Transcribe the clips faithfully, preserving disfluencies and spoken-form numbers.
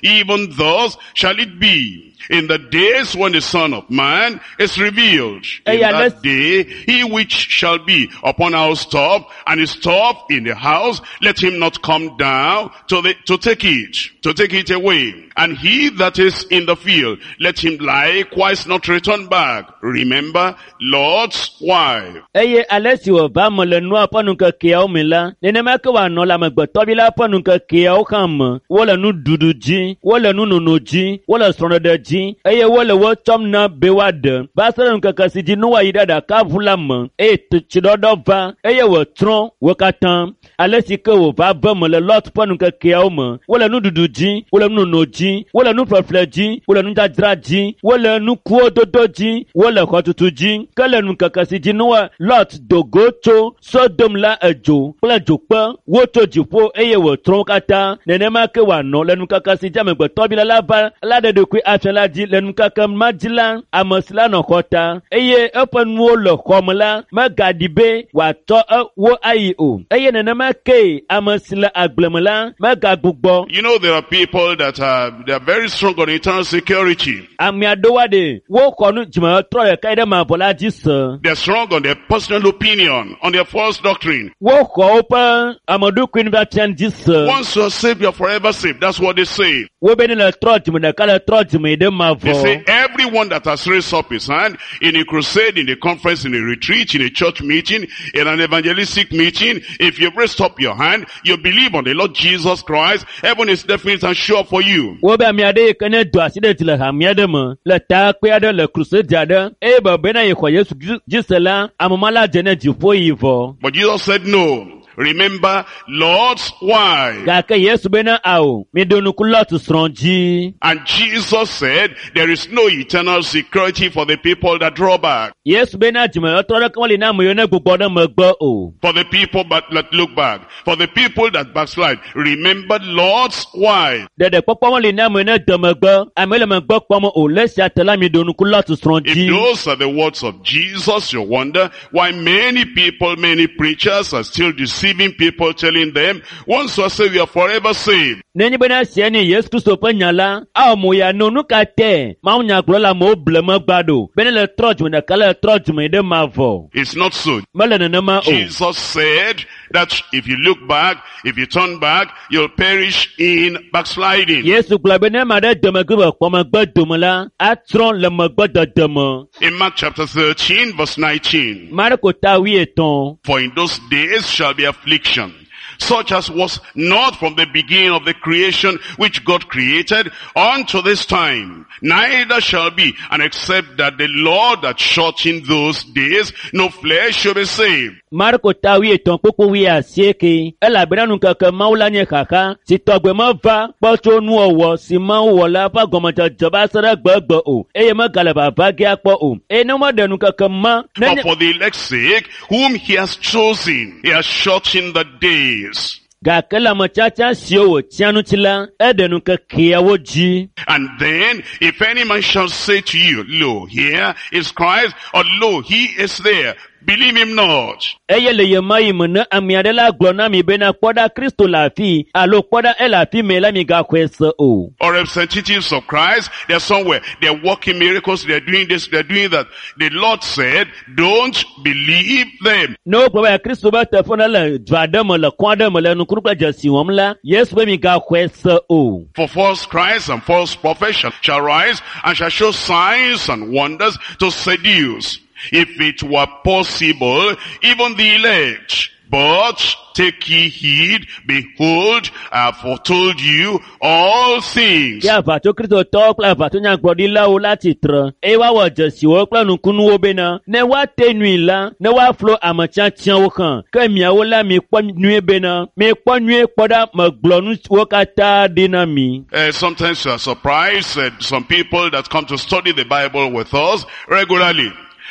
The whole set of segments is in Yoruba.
Even thus shall it be in the days when the Son of Man is revealed. In that day, he which shall be upon our top, and his top in the house, let him not come down to the, to take it, to take it away. And he that is in the field, let him likewise not return back. Remember Lord's wife. Eye alesi wo ba mo le nu aponu ke ke o mi la. Nene ma ke wa no la me gbe to bi la aponu ke ke o kan mo. Wo le nu dudu ji, wo le nu nono ji, wo le sron de ji. Eye wo le wo chom na be wa de. Ba se nu ke ke si ji nu wa ida da ka vula mo. E to chi do do va. Eye wo tron wo katan. Alesi ke wo ba ba mo le lot ponu ke ke o mo. Wo le nu dudu ji, wo le nu nono ji, wo le nu profle ji, wo le nu jajra ji, wo le nu kuo dodo ji, wo le ko tutu ji. Ke le nu ke ke si ji nu wa lot dogo cho Sodom la ejo. Kple jokpe wo to jipo eye wo tron kata. Nenema ke wa no le nu ke ke si jame gbe to bi la la ba la de de ku afela ji le nu ke ke majila amosla no kota. Eye open wo le komla ma gadibe wa to wo ayi o. Eye nenema ke amosla agblemla ma gagbugbo. You know, there are people that are, they are very strong on internal security. Ami adowa de wo konu jima tro ye kaide ma bola ji so. They are strong on their personal opinion, on their false doctrine. Wo ko open amadu queen ba tian ji so. Once you are saved, you are forever saved. That's what they say. Wo be ni le tro jima de kala tro jima de ma vo. They say everyone that has raised up his hand in a crusade, in a conference, in a retreat, in a church meeting, in an evangelistic meeting, if you've raised up your hand, you believe on the Lord Jesus Christ, heaven is definite and sure for you. Wo be mi ade kene do aside ti le ha mi ade mo. Le ta pe ade le crusade ade. E ba be na ye ko Yesu Gisela amomala jene ji fo yivo. But Jesus said no. Remember Lord's wife. Gake Yesu bena au mi donu ku lot sronji. And Jesus said there is no eternal security for the people that draw back. Yesu bena jima otoro kan le na mo yo na gbogbo na mo gbo o. For the people but that look back. For the people that backslide. Remember Lord's wife. Dede popo mo le na mo na do mo gbo. Amele mo gbo pomo o le sia tela mi donu ku lot sronji. If those are the words of Jesus, you wonder why many people, many preachers are still deceiving people, telling them, once you are saved, you are forever saved. Nenyi bena sieni Yesu Kristo pe nyala, a mo ya no nu ka te, ma nya glola mo blema gbado. Bena le troj me kala troj me de mavo. It's not so. Mele ne ma o. Jesus said that if you look back, if you turn back, you'll perish in backsliding. Yesu gla bena ma de de me gbe ko ma gbado mo la, atron le mo gbado de mo. In Mark chapter thirteen verse nineteen. Marko ta wi eton. For in those days shall be affliction, such as was not from the beginning of the creation which God created unto this time, neither shall be, and except that the Lord that shot in those days, no flesh shall be saved. Marko ta wi eton popo wi asieke, ela bena nu kaka maula nye kaka, si togbe ma va, pocho nu owo, si ma wo la pa gomoja joba sara gbogbo o, eye ma galaba va ge akpo o, e no mo de nu kaka ma. But for the elect's sake, whom he has chosen, he has shot in the days. Gakela machacha sio tianu chila edenu ke kiawo ji. And then, if any man shall say to you, lo, here is Christ, or lo, he is there, believe him not. Eyele yemai mena amiadela glona mi bena poda Kristo la fi, alo poda ela fi me la mi ga kwese o. Or representatives of Christ, they're somewhere, they're working miracles, they're doing this, they're doing that. The Lord said, don't believe them. No, kwa Kristo ba tefona le dwademo le kwademo le nukrupa jasi wamla, yes we mi ga kwese o. For false Christ and false prophets shall, shall rise and shall show signs and wonders to seduce, if it were possible, even the elect. But take ye heed, behold, I have foretold you all things. Ya vato Kristo to kla vato nya gbodi la o lati tra. E wa wo jesi wo kla nu kunu wo bena. Ne wa tenui la, ne wa flo amacha tian wo kan. Ke mi awo la mi kwa nue bena. Mi kwa nue poda ma glonu wo kata dinami. Uh, sometimes you are surprised at some people that come to study the Bible with us regularly.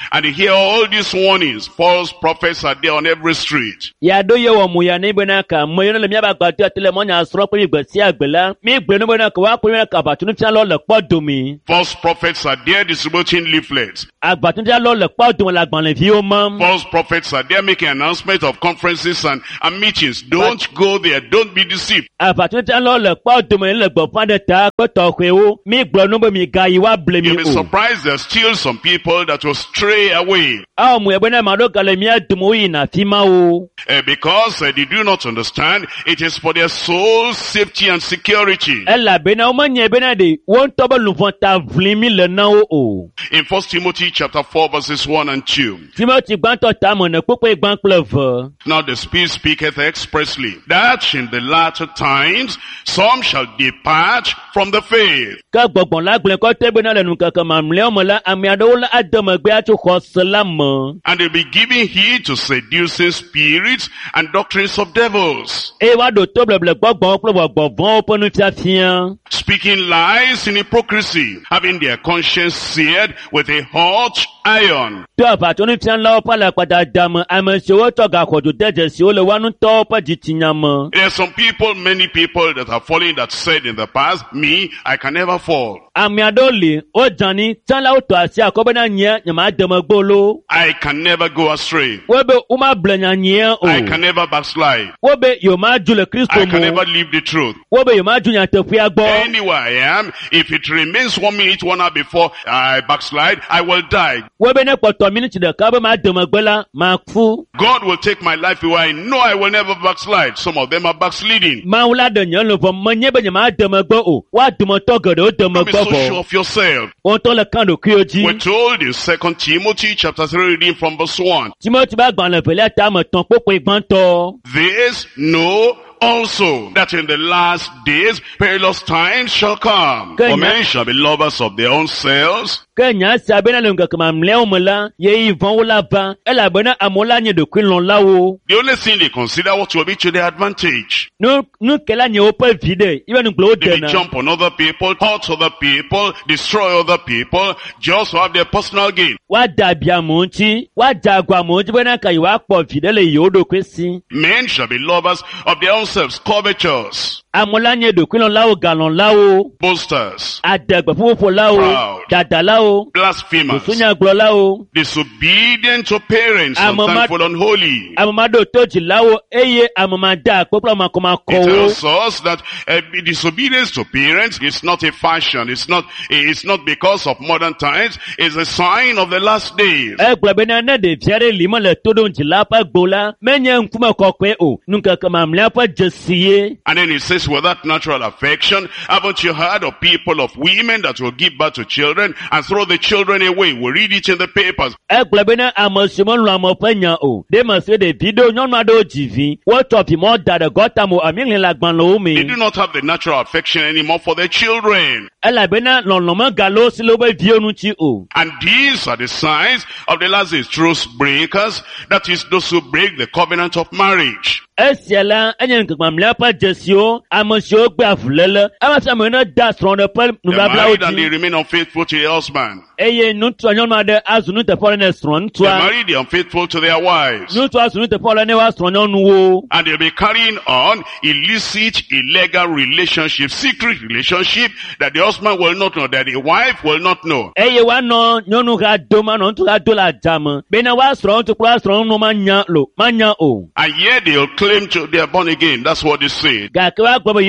And you hear all these warnings. False prophets are there on every street. Ya do ye wo mu ya ne bena ka mo yo le mi ba gba ti tele mo nya sro pe gbe si agbela mi gbe no bena ka wa pe ka ba tunu ti lo le po do mi. False prophets are there distributing leaflets. Agba tunu ti lo le po do la gban le vi o mo. False prophets are there making announcement of conferences and, and meetings. Don't go there. Don't be deceived. Agba tunu ti lo le po do mi le gbo fa de ta ko to kwe o mi gbo no be mi ga yi wa ble mi o. You'll be surprised there's still some people that will stray away. Ah mu e bena ma do gale mi adumo yi na fi ma o. Uh, because uh, they do not understand, it is for their soul safety and security. Ela bena o manye bena de won to be lu fon ta vlimi le na o o. In First Timothy chapter four verses one and two. Timothy gban to ta mo na popo gban pleve. Now the Spirit speaketh expressly that in the latter times some shall depart from the faith. Ka gbogbon la gble ko te bena le nu kankan ma mle o mo la ami ado la adamagbe a tu ko salam. And they'll be giving heed to seducing spirits and doctrines of devils. E wa do to bleble gbogbon plo gbogbon o ponu fiafian. Speaking lies in hypocrisy, having their conscience seared with a hot iron. To ba to ni fian la o pa la pada dam am se wo to ga ko do deje si o le wa nu to pa jitinyam. There are some people, many people that are falling that said in the past, me, I can never fall. Ami adole o jani tan la o to asi akobe na nya nyama demagbolo. I can never go astray. Webe uma blenya nya o. I can never backslide. Webe yo ma jule Kristo mo. I can never leave the truth. Webe yo ma junya tefu agbo. Anywhere I am, if it remains one minute, one hour before I backslide, I will die. Webe ne poto minute de ka be ma demagbela ma fu. God will take my life away. I know I will never backslide. Some of them are backsliding. Ma wula de nyan lo fo manye be nyama demagbo o. Wa dumo to godo demagbo. Be so sure of yourself. On to le kan do kioji. We're told in Second Timothy chapter three, reading from verse one. Timothy ba gban le vele ta mo ton popo igban to. This know also that in the last days perilous times shall come. For men shall be lovers of their own selves. Kenya sabena le ngakama mle o mola ye ivon wala ba ela bena amola nye de kwin lon lawo. The only thing they consider what will be to their advantage. No no kela nye opa vide even nglo de na. They jump on other people, hurt other people, destroy other people, just to have their personal gain. Wa dabia monchi, wa jagwa monchi bena kai wa po vide le yodo kwesi. Men shall be lovers of their own selves, covetous. Amola nye de kwin lon lawo galon lawo. Boasters. Adagba fofo lawo. Dada lawo. Blasphemers. Sunya glo lawo. Disobedient to parents, unthankful, unholy. Amamado toji lawo eye amamada popla makoma ko. It tells us that uh, disobedience to parents is not a fashion. It's not. It's not because of modern times. It's a sign of the last days. E gbe na na de fiare limo le todo njila pa gbola menye nkuma kokwe o nunka kama mle pa jesiye. And then it says, with that natural affection, haven't you heard of people, of women that will give birth to children and throw the children away? We read it in the papers. E gbe na amosimo lu amopenya o de ma se de video nyonu ado jivi what of more that gota mo amile lagban lo mi. They do not have the natural affection anymore for their children. Ela bena lonloma galo silo be vionu chi o. And these are the signs of the last days, truth breakers, that is those who break the covenant of marriage. Esiela enyen nkama mle pa jesio amosio gbe afulele amasa mo na da stron de pel nu bla bla and they remain unfaithful to their husband. Eye nu to anyon ma de azunu te pole ne stron to. They married, they unfaithful to their wives. Nu to azunu te pole ne wa stron nu wo. And they'll be carrying on illicit, illegal relationship, secret relationship that the husband will not know, that the wife will not know. Eye wa no nyonu ga do ma no to ga do la jam. Be na wa stron to pro stron no manya lo manya o. And yet they'll claim to they are born again. That's what they say. They are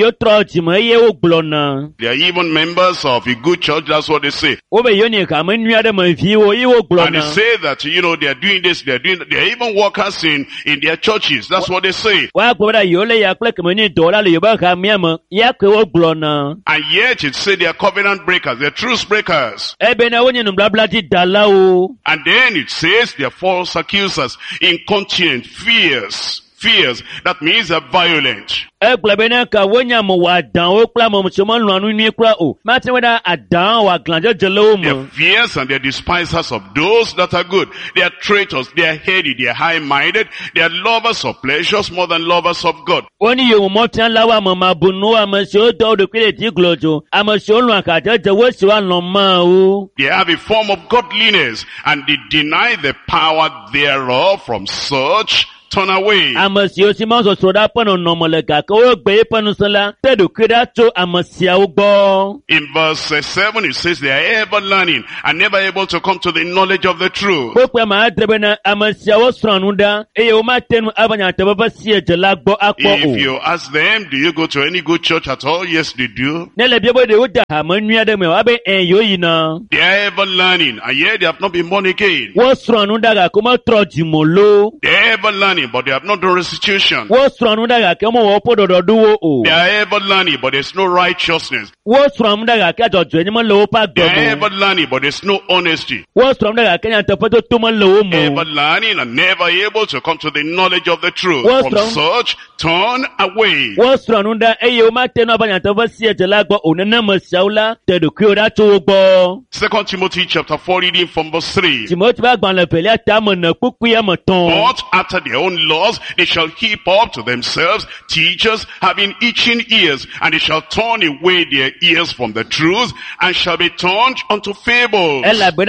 even members of a good church. That's what they say. And they say that, you know, they are doing this, they are doing that. They are even workers in, in their churches. That's what they say. And yet it say they are covenant breakers. They are truth breakers. And then it says they are false accusers, incontinent, fierce, fierce. That means they're violent. They're fierce and they're despisers of those that are good. They are traitors, they are heady, they are high-minded, they are lovers of pleasures more than lovers of God. They have a form of godliness and they deny the power thereof. From such turn away. In verse seven it says they are ever learning and never able to come to the knowledge of the truth. If you ask them, do you go to any good church at all? Yes, they do. They are ever learning and yet they have not been born again. They are ever learning, but they have not done restitution. They are ever learning, but there's no righteousness. They are ever learning, but there's no honesty. Ever learning and never able to come to the knowledge of the truth. From such, turn away. Second Timothy chapter four, reading from verse three. But after their own laws, they shall heap up to themselves teachers having itching ears, and they shall turn away their ears from the truth, and shall be turned unto fables.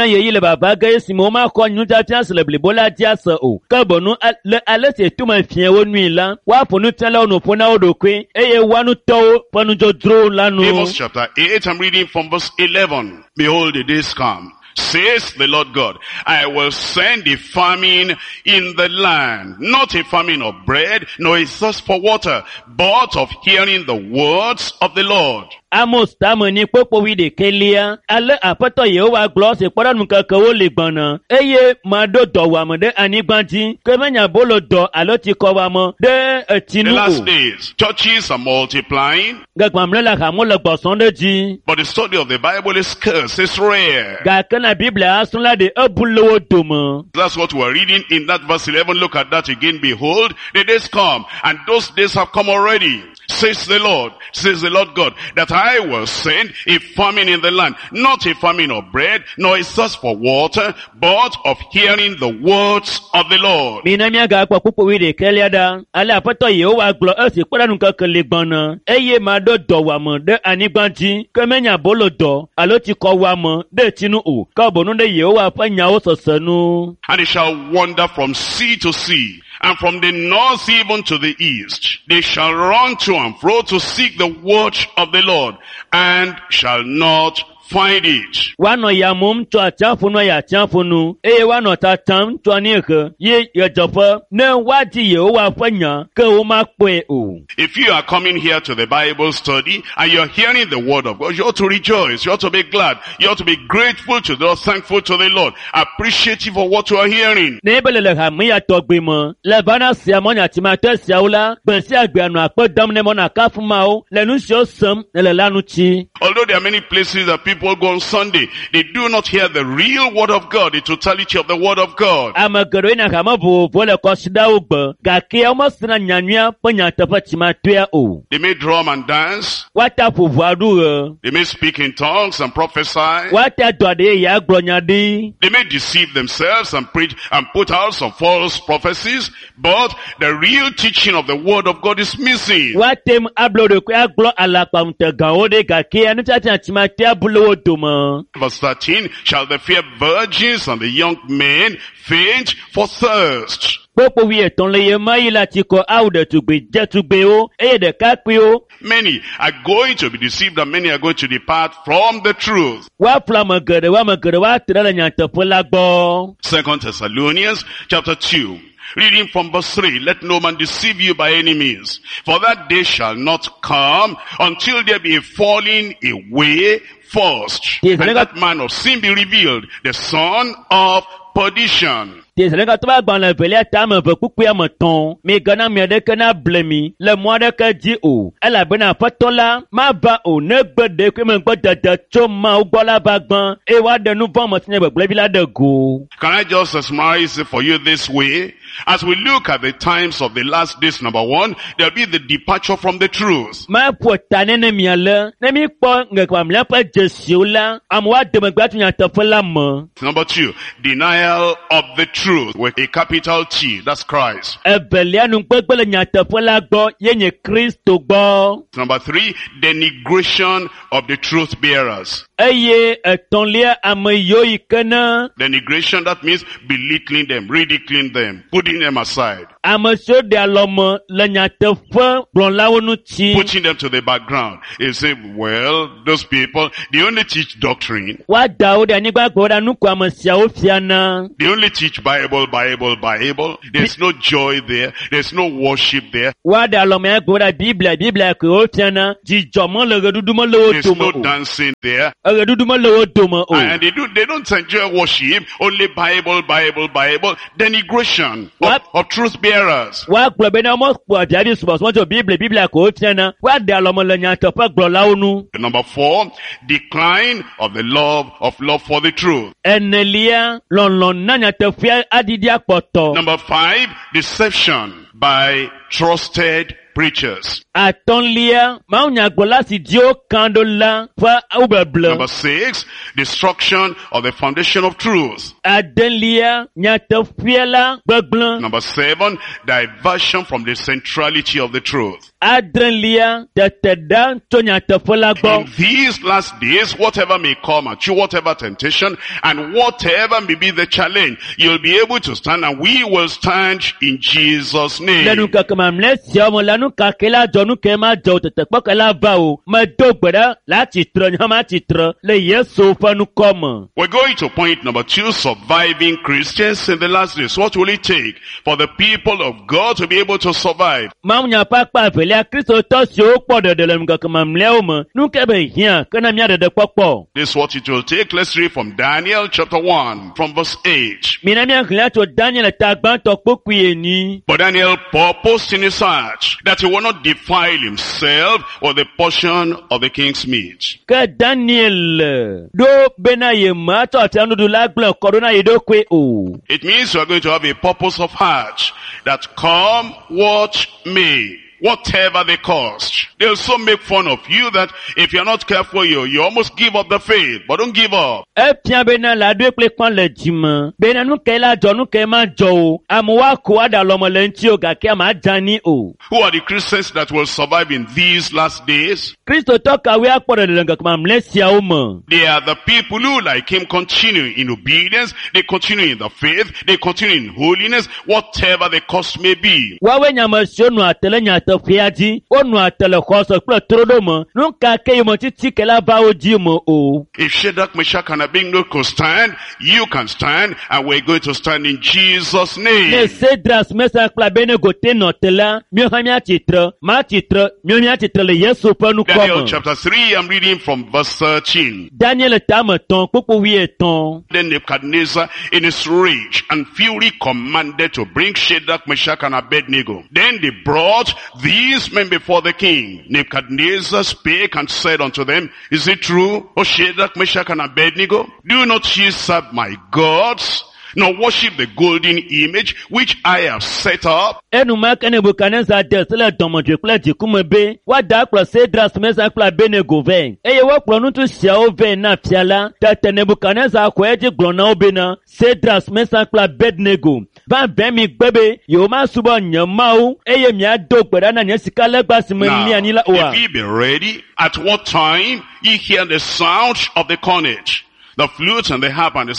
Amos chapter eight, I'm reading from verse eleven. Behold, the days come, says the Lord God, I will send a famine in the land, not a famine of bread, nor a thirst for water, but of hearing the words of the Lord. Amos tamani popo wide kelia ale apato Yehowa glo se poda nu kankan wo le gbona eye ma do do wa mo de anigbanji ke menya bolo do alo ti ko wa mo de etinu. The last days churches are multiplying, gagbamle la ka mo le gboson de ji, but the study of the Bible is scarce, it's rare. Ga kana Bible asunla de ebulowo domo. That's what we're reading in that verse eleven. Look at that again. Behold, the days come, and those days have come already, says the Lord, says the Lord God, that I will send a famine in the land, not a famine of bread, nor a thirst for water, but of hearing the words of the Lord. Minamia ga kwa pupo wide keliada ale apato Yehowa glo esi poda nu kankan le gbona eye ma do do wa mo de anigbanji ke menya bolo do alo ti ko wa mo de tinu o ka bonu de Yehowa fa nyawo sosanu. And they shall wander from sea to sea, and from the north even to the east. They shall run to and fro to seek the word of the Lord, and shall not find it. Wano ya mum to achafunu ya achafunu eye wano tatam to anike ye ye jopa ne wati Yehowa fanya ke o ma pe o. If you are coming here to the Bible study and you're hearing the word of God, you ought to rejoice, you ought to be glad, you ought to be grateful to the Lord, thankful to the Lord, appreciative of what you are hearing. Nebele ha mi ya togbimo le bana sia mo nya ti ma te sia ula ben si agbe anu apo dam ne mo na kafuma o le nu so sam le lanu chi. Although there are many places that people go on Sunday, they do not hear the real word of God, the totality of the word of God. They may drum and dance. They may speak in tongues and prophesy. They may deceive themselves and preach and put out some false prophecies, but the real teaching of the word of God is missing. Verse thirteen, shall the fair virgins and the young men faint for thirst? Many are going to be deceived and many are going to depart from the truth. Second Thessalonians chapter two. Reading from verse three, let no man deceive you by any means, for that day shall not come until there be a falling away first, and that man of sin be revealed, the son of perdition. Tesalonike to ba gban le velia ta me ve kuku ame ton. Mi gana mi de kana blemi. Le mo de ka di o. Ela bena aƒetɔ la ma va o ne gbe de kwe me gbe dede tso ma wo gbɔ la va gban. E wa de nu vɔ me sinye gbegble vi la de go. Can I just summarize it for you this way? As we look at the times of the last days, number one, there'll be the departure from the truth. Ma po ta ne ne mi ale. Ne mi kpɔ ngekwa mi la pe jesio la. Am wa de me gba tu nya teƒe la me. Number two, denial of the truth with a capital T. That's Christ. Evelia nu gbegbe le nya teƒe la gbɔ ye nye Kristo gbɔ. Number three, denigration of the truth bearers. Eye etɔnlia ame yiwo yi ke ne. Denigration, that means belittling them, ridiculing them, putting them aside. Ame siwo de alɔme le nyateƒe gblɔlawo ŋuti. Putting them to the background. You say, well, those people, they only teach doctrine. Wa da wo de anyigba gbɔ ɖa nuku ame siawo fiana. They only teach Bible, Bible, Bible. There's no joy there. There's no worship there. Wa de alɔme gbɔ ɖa Biblia, Biblia ke wo fiana. Dzidzɔ me le ɣeɖuɖu me le wo There's dome no o. dancing there. Ɣeɖuɖu me le wo dome o. And they do, they don't enjoy worship. Only Bible, Bible, Bible. Denigration of, of truth bearers. Wa gblɔ be na mɔ kpɔ abiabi subɔsubɔ tso Biblia, Biblia ke wo fiana. Wa de alɔme le nyateƒe gblɔlawo nu. Number four, decline of the love of love for the truth. Enelia lɔlɔ na nyateƒea adidi akpɔtɔ. Number five, deception by trusted preachers. Atɔnlia mawu nyagblɔla si diwo kan ɖo la ƒe awubeble. Number six, destruction of the foundation of truth. Adelia nyateƒea la gbegblẽ. Number seven, diversion from the centrality of the truth. Adrelia tete ɖa tso nyateƒe la In gbɔ. these last days, whatever may come at you, whatever temptation, and whatever may be the challenge, you'll be able to stand, and we will stand in Jesus' Le name. nukeke mamlɛ siawo me la nukake la dzɔ nuke ma dzɔ o tete kpɔke la va o. Medo gbe ɖa la tsitre nye ma tsitre le Yesu ƒe nukɔ me. We're going to point number two, surviving Christians in the last days. What will it take for the people of God to be able to survive? Mawu nya ƒe akpa evelia kristotɔ siwo kpɔ ɖeɖe le nukeke mamlɛawo me nuke be hiã ke na mía ɖeɖe kpɔkpɔ. This is what it will take. Let's read from Daniel chapter one, from verse eight. Mina mía hlẽ tso Daniel ta gbãtɔ kpokui eni. But Daniel purposed in his heart that he will not defile himself with the portion of the king's meat. Ke Daniel ɖo bena ye matsɔ atia nuɖuɖu la gblẽ kɔ ɖo na ye ɖokui o. It means you are going to have a purpose of heart that come what may. Whatever the cost. They'll so make fun of you that if you're not careful, you, you almost give up the faith. But don't give up. Efia bena la ɖoe kple kpɔn le dzime. Bena nuke la dzɔ nuke ma dzɔ o. Amewoa ko aɖe alɔme le ŋuti o gake ama dzani o. Who are the Christians that will survive in these last days? Kristotɔ kawoe akpɔ ɖeɖe le ŋkeke mamlɛ siawo me. They are the people who, like him, continue in obedience. They continue in the faith. They continue in holiness, whatever the cost may be. Woawoe nyame siwo nɔa te le nyateƒea dzi. Wonɔa te le xɔse kple troɖo me. Nukake yi me titi ke la va wo dzi me o. If Shadrach, Meshach, and Abednego could stand, you can stand, and we're going to stand in Jesus' Ne name. Sedras, Mesak kple Abednego te nɔ te la, míawo hã míatsitre, matsitre, míawo míatsitre le Yesu ƒe nukɔ Daniel me. chapter three, I'm reading from verse thirteen. Daniel tame tɔn kpokpo wi etɔn. Then Nebuchadnezzar in his rage and fury commanded to bring Shadrach, Meshach, and Abednego. Then they brought these men before the king. Nebuchadnezzar spake and said unto them, Is it true, O Shadrach, Meshach, and Abednego? Do not ye serve my gods, nor worship the golden image which I have set up? Enumake Nebukadnezar de se le dɔmedzoe kple dzikume be woada akplɔ Sedras, Mesak kple Abednego vɛ. Eye wokplɔ nutu siawo vɛ na fia la. Tete Nebukadnezar xɔ edzi gblɔ na wo bena Sedras, Mesak kple Abednego va vɛ mi gbe be yewomasubɔ nye mawu eye miado gbe ɖa na nye sikalegba si me Now, lia ni la oa. if ye be ready, at what time ye hear the sound of the cornet, the flute and the harp and the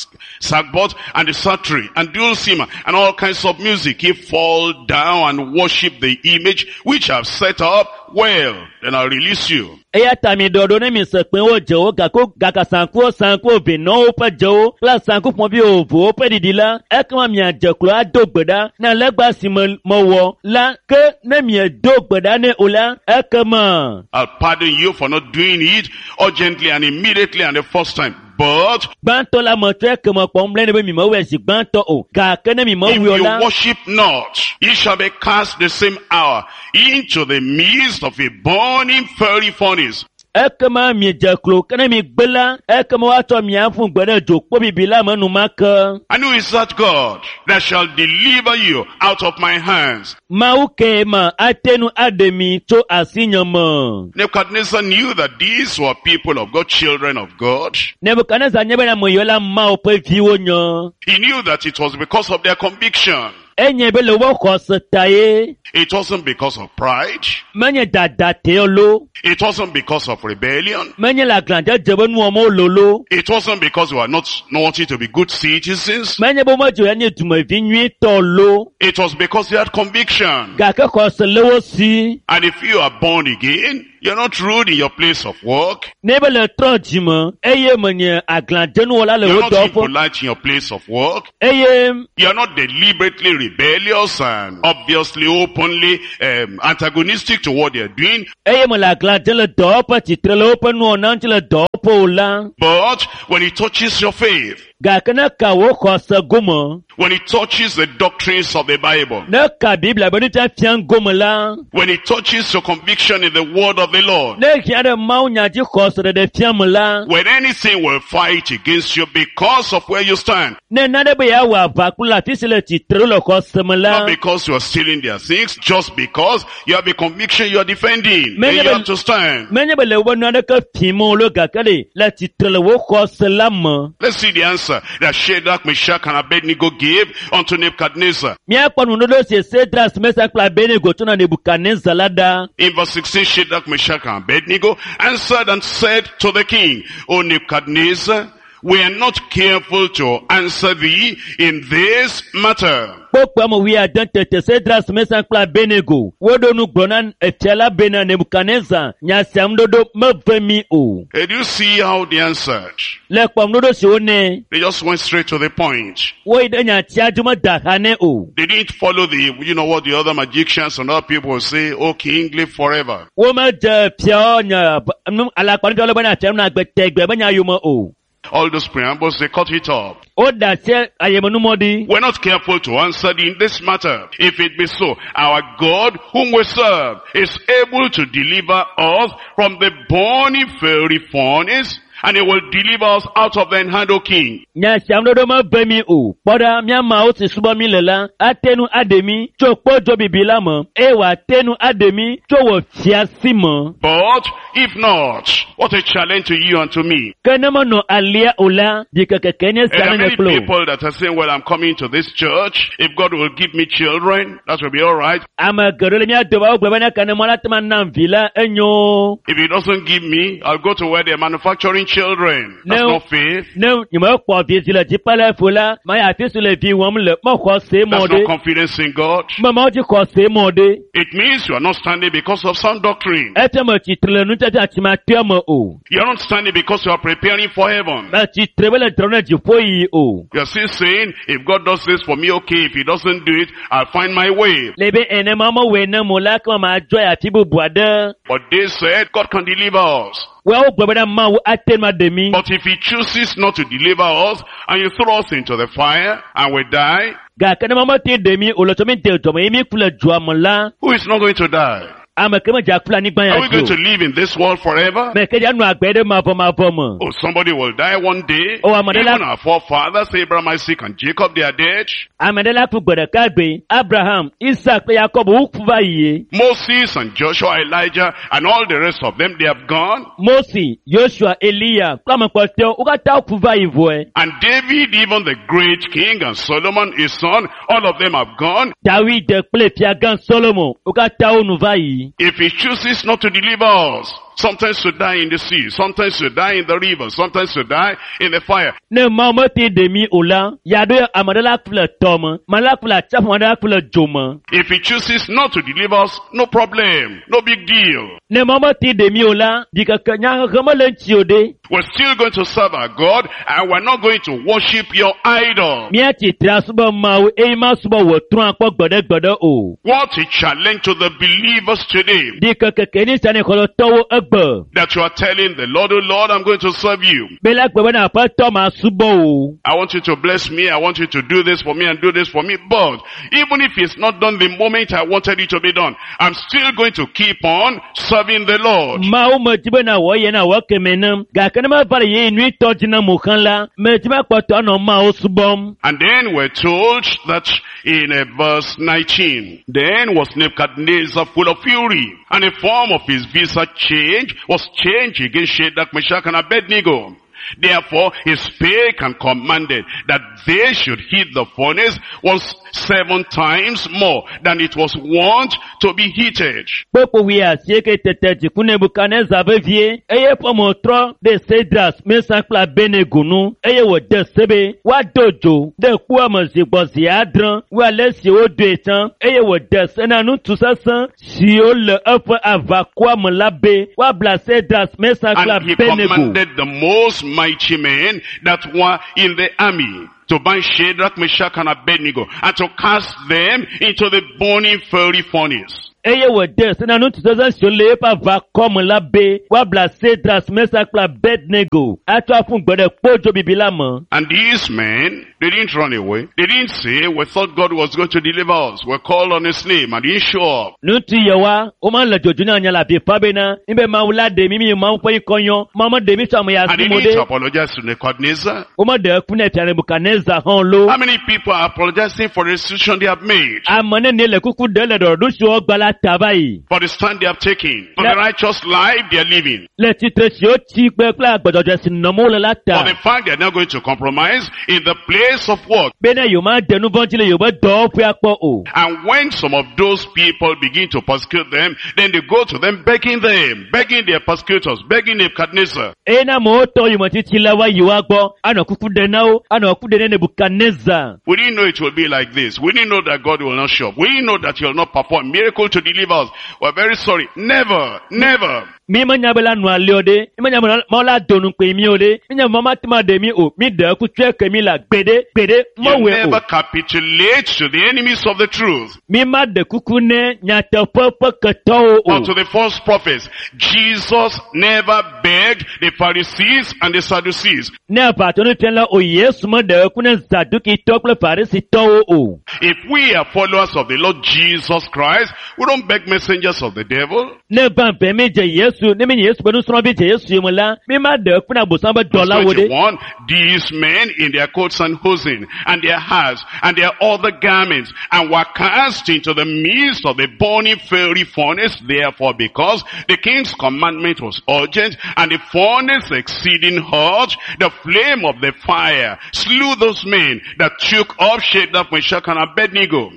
sackbut and the psaltery and dulcimer and all kinds of music, ye fall down and worship the image which I have set up, well, then I'll release you. Eya ta mi ɖɔɖo ne mi se kpewo dzewo gako gakasankuwo sankuwo venɔwo ƒe dzewo kple sanku ƒomeviwo vowo ƒe ɖiɖi la, ekema miadze klo ado gbe ɖa na legba si me mewɔ la, ke ne miedo gbe ɖa ne o la, ekema I'll pardon you for not doing it urgently and immediately and the first time. But gbãtɔ la me tɔ eke me kpɔm bla ne be mi me wɔe zi gbãtɔ o. Gake ne mi me if wui o you la. worship not, ye shall be cast the same hour into the midst of a burning fiery furnace. Ekema mi dze klo kene mi gbe la. Ekema woatsɔ mia ƒu gbe ɖe dzokpo bibi la me numake. And who is that God that shall deliver you out of my hands? Mawu ke ma ate nu aɖe mi tso asinye me. Nebuchadnezzar knew that these were people of God, children of God. Nebukadnezar nye bena me yɔ la Mawu ƒe viwo nye. He knew that it was because of their conviction. Enye be le wo xɔse ta ye. It wasn't because of pride. Menye dada te o lo. It wasn't because of rebellion. Menye le aglãdzedze be nuwɔmɔ lolo. It wasn't because we are not, not wanting to be good citizens. Menye be womedzo ya nye dumevi nyuitɔ lo. It was because they had conviction. Gake xɔse le wo si. And if you are born again, you're not rude in your place of work. Ne be le trɔ dzime eye menye aglãdzenuwɔla le You're wo not dɔƒe. impolite in your place of work. Eye You're not deliberately rebellious and obviously openly um, antagonistic to what they're doing. eye me le aglãdze le dɔwɔƒe tsitre le woƒe nuwɔna ŋuti le dɔwɔƒe o la. But when it touches your faith, Gake ne ka wo xɔse gome. when it touches the doctrines of the Bible, Ne ka Biblia be nutia fia gome la. when it touches your conviction in the word of the Lord, Ne hia ɖe Mawu nya dzi xɔse ɖeɖe fia me la. when anything will fight against you because of where you stand, Ne nane be yeawɔ aʋa kpli le afi si le tsitre le xɔse me la. not because you are stealing their things, just because you have a conviction you are defending, then you have to stand. Menye be le wobe nu aɖeke fim o lo gake ɖe le tsitre le wo xɔse la me. Let's see the answer that Shadrach, Meshach, and Abednego gave unto Nebuchadnezzar. Míakpɔ nuɖoɖo si Sedras, Mesak kple Abednego tsɔ na Nebukadnezar la ɖa. In verse sixteen, Shadrach, Meshach, and Abednego answered and said to the king, O Nebuchadnezzar, we are not careful to answer thee in this matter. Kpɔkpɔ me wi ade tete Sedras, Mesak kple Abednego woɖo nu gblɔ na efia la be na Nebukadnezar nya sia ŋuɖoɖo meve mi o. Did you see how they answered? Le kpɔm nuɖoɖo si wonɛ. They just went straight to the point. Woyi ɖe nya tia dzi meda xa nɛ o. They didn't follow the, you know what the other magicians and other people will say, oh, king, live forever. Womedze fiawo nye alakpanufiawo le be na fia na gbete gbe be nya yome o. All those preambles, they cut it off. Woda se ayemenumɔɖi. We're not careful to answer in this matter. If it be so, our God whom we serve is able to deliver us from the burning fiery furnace, and he will deliver us out of thine hand, O king. Nya sia ŋuɖoɖo meve mi o. Kpɔɖa míamawo si subɔ mi le la, ate nu aɖe mi tso kpɔdzo bibi la me, eye wòate nu aɖe mi tso wò fiasi me. But if not, what a challenge to you and to me. Ke ne menɔ alia o la, dzikekeke nye There sia are ne many kplo. people that are saying, well, I'm coming to this church. If God will give me children, that will be all right. Ame geɖe le mía dɔba wo gblɔ be ne ke ne mɔ la tema nam vi la enyo. If he doesn't give me, I'll go to where they're manufacturing children. That's No. not faith. Ne nyemekpɔ vi si le dziƒe le fo la, maya afi si le vi wɔm le mexɔ se mɔ That's ɖe. not confidence in God. Memawo dzi xɔ se mɔ ɖe. It means you are not standing because of sound doctrine. Efe me tsitre le nutsatsa tsimatɔe me o. You're not standing because you are preparing for heaven. Me tsitre be le drɔm ɖe dziƒo yi o. You're still saying, if God does this for me, okay. If he doesn't do it, I'll find my way. Le be enema mewɔe ne mo la ke ma dzɔe afi bubu aɖe. But they said, God can deliver us. Woawo gblɔ be na Mawu ate nu aɖe mi. But if he chooses not to deliver us, and you throw us into the fire, and we die, Gake ne mate ɖe mi o le tsɔ mi de dzɔme ye mi ku le dzoa me la, who is not going to die? ame ke me dza ku le anyigba Are we ya going to dzo. live in this world forever? Me ke dza nu agbe ɖe mavɔ mavɔ me. Oh, somebody will die one day. Oh, I'm a- Even our forefathers, Abraham, Isaac, and Jacob, they are dead. Ame ɖe la ku gbe ɖeka gbe. Abraham, Isaac kple Yakob woku va yie. Moses and Joshua, Elijah, and all the rest of them, they have gone. Mose, Joshua, Elia, kple ame kpɔtɔewo, wo katã woku va yi vɔe. And David, even the great king, and Solomon, his son, all of them have gone. David kple fiagã Solomo, wo katã wo nu va yi. If he chooses not to deliver us, sometimes to die in the sea, sometimes to die in the river, sometimes to die in the fire. Ne Mawu mete ɖe mi o la, yaɖo ame ɖe la ku le tɔ me, ame la ku le atsiaƒu aɖe la ku le dzo me. If he chooses not to deliver us, no problem, no big deal. Ne Mawu mete ɖe mi o la, ɖikeke nyahehe mele ŋuti o ɖe. We're still going to serve our God, and we're not going to worship your idol. What a challenge to the believers today. That you are telling the Lord, oh Lord, I'm going to serve you. I want you to bless me. I want you to do this for me and do this for me. But even if it's not done the moment I wanted it to be done, I'm still going to keep on serving the Lord. And then we're told that in uh, verse nineteen, then was Nebuchadnezzar full of fury, and the form of his visage changed, was changed against Shadrach, Meshach, and Abednego. Therefore he spake and commanded that they should heat the furnace was seven times more than it was wont to be heated. And he commanded the most mighty men that were in the army to bind Shadrach, Meshach, and Abednego, and to cast them into the burning fiery furnace. And these men, they didn't run away. They didn't say, we thought God was going to deliver us. We called on his name and he didn't show up. And he didn't apologize to Nebuchadnezzar. How many people are apologizing for the decision they have made? For the stand they have taken, for the righteous life they are living, for the fact they are not going to compromise in the place of work. And when some of those people begin to persecute them, then they go to them begging them, begging their persecutors, begging Nebuchadnezzar. We didn't know it will be like this. We didn't know that God will not show up. We didn't know that he will not perform miracle to deliver us. We're very sorry. Never, never. You never capitulate to the enemies of the truth. Or to the false prophets. Jesus never begged the Pharisees and the Sadducees. If we are followers of the Lord Jesus Christ, we don't beg messengers of the devil. These men in their coats and hosen, and their hats, and their other garments, and were cast into the midst of the burning fiery furnace. Therefore, because the king's commandment was urgent, and the furnace exceeding hot, the flame of the fire slew those men that took up Shadrach, Meshach, and Abednego.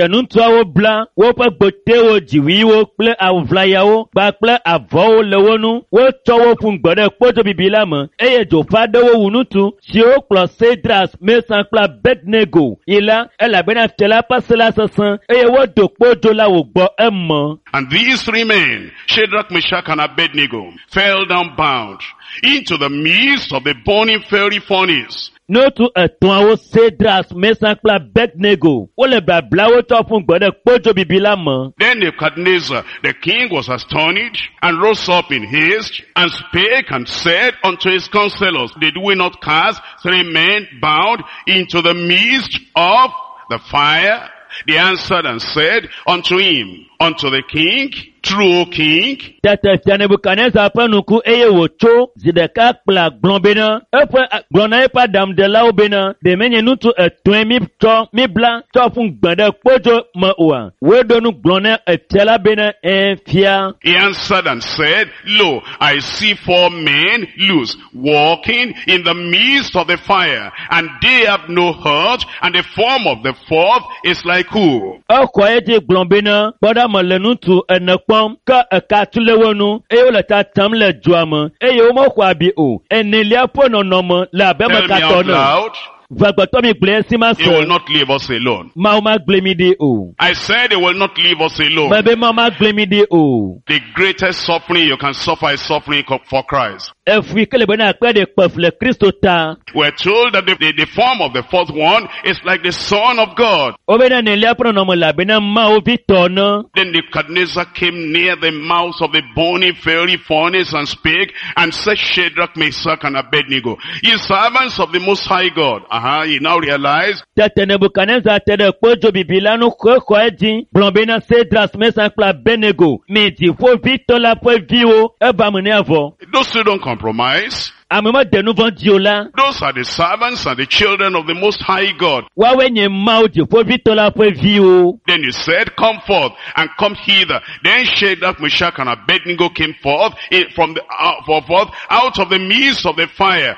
And these three men, Shadrach, Meshach, and Abednego, fell down bound into the midst of the burning fiery furnace. No to a toa Cedras Mesakla Abednego. Ole blawo to fun gbode pojo bibilama. Then Nebuchadnezzar, the king, was astonished and rose up in haste and spake and said unto his counselors, did we not cast three men bound into the midst of the fire? They answered and said unto him, unto the king, true king. Tata Nebuchadnezzar panuku eye wocho zideka kpla glonbena efe glona epa dam de la obena de menye nutu etwen mi to mi bla to fun gbede pojo mo oa we donu glona etela bena enfia. He answered and said, lo, I see four men loose walking in the midst of the fire, and they have no hurt, and the form of the fourth is like who? Okwa ete glonbena boda malenutu enekpom ka ekatulewonu eyo ta tam le juama eyo mo kwa bi o enilia pono nomo la be mo ka tono. He will not leave us alone. I said he will not leave us alone. The greatest suffering you can suffer is suffering for Christ. Efui kele bena akpe de pefle Kristo ta. We're told that the, the, the form of the fourth one is like the Son of God. Obena ne lia prono mo la bena ma o vitono. Then Nebuchadnezzar came near the mouth of the burning fiery furnace and spake and said, Shadrach, Meshach, and Abednego, ye servants of the Most High God. Uh-huh, you now realize. Tete Nebuchadnezzar tede kpojo bibilanu kwe kwe di. Blambena Shadrach, Meshach, Abednego. Me di fo vitola fo viwo eba mene avo. Those who don't compromise. Those are the servants and the children of the Most High God. Then he said, come forth and come hither. Then Shadrach, Meshach, and Abednego came forth in, from the uh, forth out of the midst of the fire.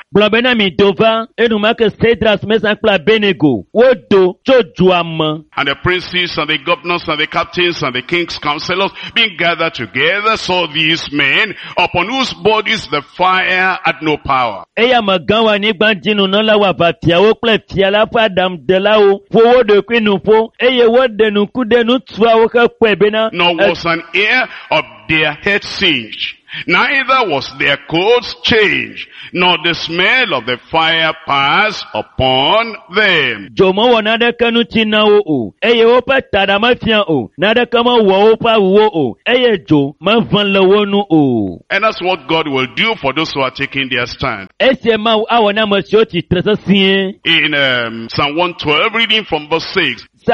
And the princes and the governors and the captains and the king's counselors being gathered together saw these men upon whose bodies the fire had no power. Eya magawa ni gbanjinu na la wa ba piawo ple piala fa dam de lawo fowo de kwinu fo eye wode nu kude nu tuwa wo ka kwebe na. Nor was an hair of their head singed. Neither was their coats changed, nor the smell of the fire passed upon them. Jomo wa nada kanu tina o o. Eye opa tada ma fian o. Nada kama wa opa wo o. Eye jo ma van lawo nu o. And that's what God will do for those who are taking their stand. Ese ma awana ma shoti tresa sien. In um, Psalm one twelve, reading from verse six. He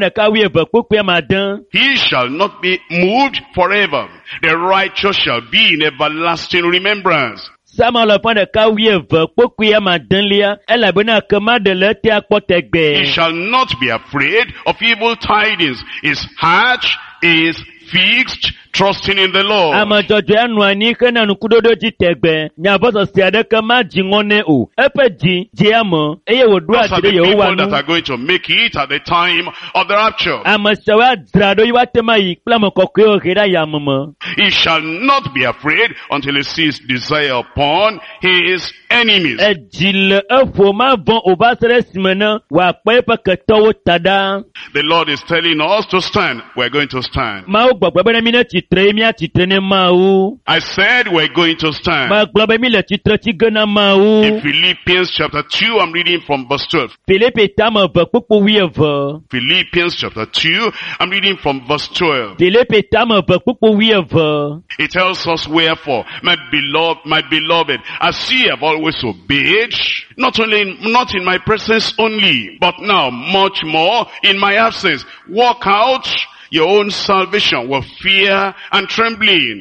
shall not be moved forever. The righteous shall be in everlasting remembrance. He shall not be afraid of evil tidings. His heart is fixed, trusting in the Lord. Those are the people that are going to make it at the time of the rapture. He shall not be afraid until he sees desire upon his enemies. The Lord is telling us to stand. We're going to stand. I said we're going to stand. In Philippians chapter two, I'm reading from verse twelve. Philippians chapter two, I'm reading from verse twelve. It tells us, wherefore, my beloved, my beloved, as ye have always obeyed, not only in, not in my presence only, but now much more in my absence, walk out your own salvation with fear and trembling.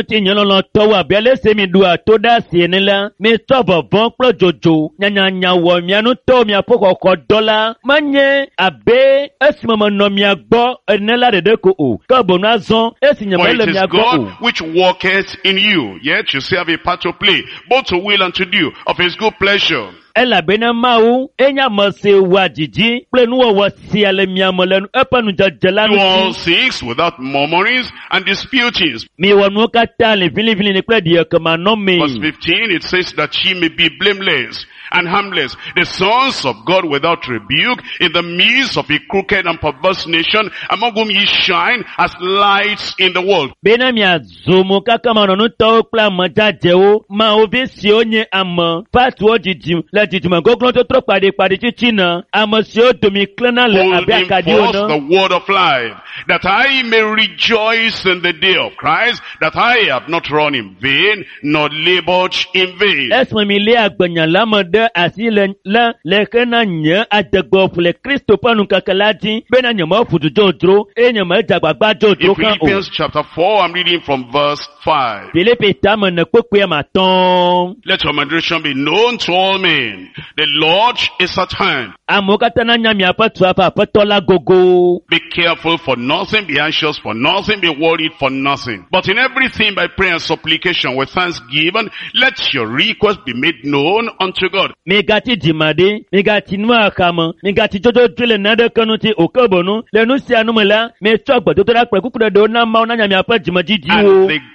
For it is God which worketh in you, yet you still have a part to play, both to will and to do of his good pleasure. Do all things without murmurings and disputings. Verse fifteen, it says that ye may be blameless and harmless, the sons of God without rebuke, in the midst of a crooked and perverse nation, among whom ye shine as lights in the world. Holding forth the word of life, that I may rejoice in the day of Christ, that I have not run in vain, nor labored in vain. Philippians chapter four, I'm reading from verse five. Let your moderation be known to all men. The Lord is at hand. Be careful for nothing, be anxious for nothing, be worried for nothing. But in everything by prayer and supplication with thanksgiving, let your request be made known unto God. Megati dimade, megati nuakama, megati jojo drile nade kanuti okobonu, le nusi anumela, me chokba, dotora kwa kukura do na mauna nyami apa jimajidi And the